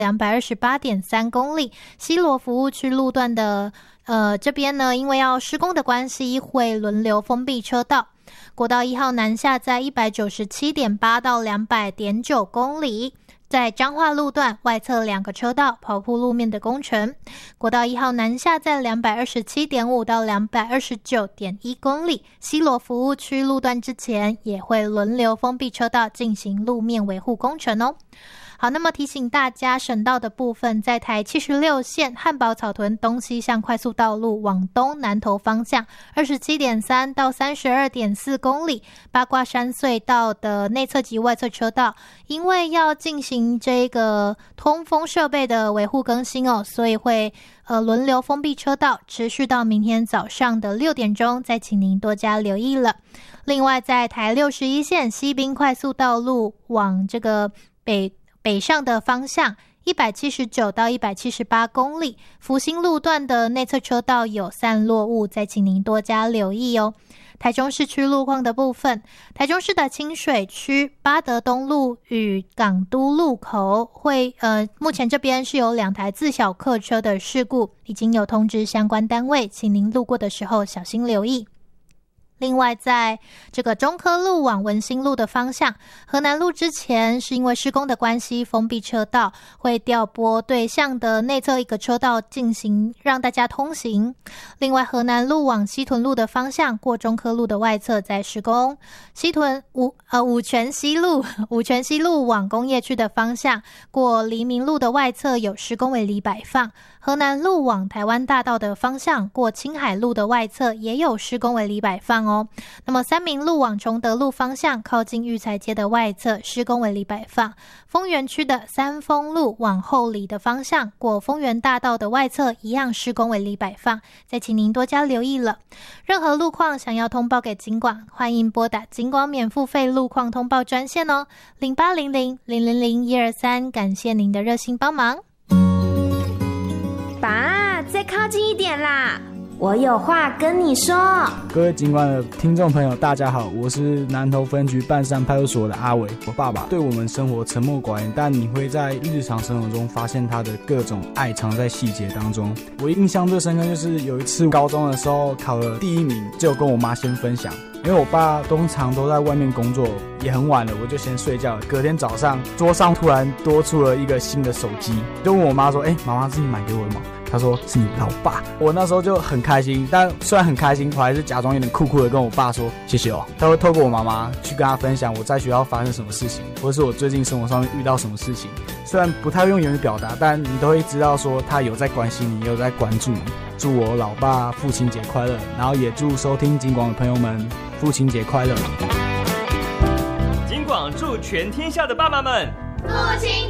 228.3公里。西螺服务区路段的这边呢，因为要施工的关系，会轮流封闭车道。国道1号南下在 197.8 到 200.9 公里。在彰化路段外侧2个车道跑铺路面的工程。国道1号南下在 227.5 到 229.1 公里。西螺服务区路段之前也会轮流封闭车道进行路面维护工程哦。好，那么提醒大家，省道的部分，在台76线汉宝草屯东西向快速道路往东南投方向 27.3 到 32.4 公里，八卦山隧道的内侧及外侧车道，因为要进行这个通风设备的维护更新哦，所以会轮流封闭车道，持续到明天早上的6点钟，再请您多加留意了。另外，在台61线西滨快速道路往这个北上的方向179到178公里，福兴路段的内侧车道有散落物，再请您多加留意哦。台中市区路况的部分，台中市的清水区八德东路与港都路口目前这边是有2台自小客车的事故，已经有通知相关单位，请您路过的时候小心留意。另外，在这个中科路往文心路的方向，河南路之前是因为施工的关系封闭车道，会调拨对向的内侧一个车道进行让大家通行。另外，河南路往西屯路的方向过中科路的外侧在施工。五权西路往工业区的方向过黎明路的外侧有施工围篱摆放。河南路往台湾大道的方向过青海路的外侧也有施工围篱摆放哦。那么三民路往崇德路方向靠近育才街的外侧施工围篱摆放。丰原区的三丰路往后里的方向过丰原大道的外侧一样施工围篱摆放，再请您多加留意了。任何路况想要通报给警广，欢迎拨打警广免付费路况通报专线哦，0800-000-123，感谢您的热心帮忙。 爸，再靠近一点啦，我有话跟你说。 各位警官的听众朋友大家好，我是南投分局半山派出所的阿伟。我爸爸对我们生活沉默寡言，但你会在日常生活中发现他的各种爱藏在细节当中。我印象最深刻就是有一次高中的时候考了第1名，就跟我妈先分享，因为我爸通常都在外面工作，也很晚了，我就先睡觉了。隔天早上桌上突然多出了一个新的手机，就问我妈说：“妈妈是你买给我的吗？”她说：“是你老爸。”我那时候就很开心，但虽然很开心，我还是假装有点酷酷的跟我爸说：“谢谢哦。”他会透过我妈妈去跟他分享我在学校发生什么事情，或者是我最近生活上面遇到什么事情。虽然不太用言语表达，但你都会知道说他有在关心你，有在关注你。祝我老爸父亲节快乐，然后也祝收听警广的朋友们父亲节快乐。 警广祝全天下的爸爸们父亲